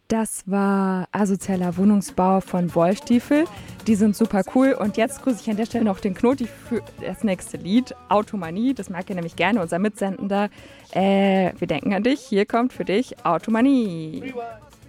Das war Asozialer Wohnungsbau von Wollstiefel. Die sind super cool. Und jetzt grüße ich an der Stelle noch den Knoti für das nächste Lied, Automanie. Das mag er nämlich gerne, unser Mitsendender. Wir denken an dich. Hier kommt für dich Automanie.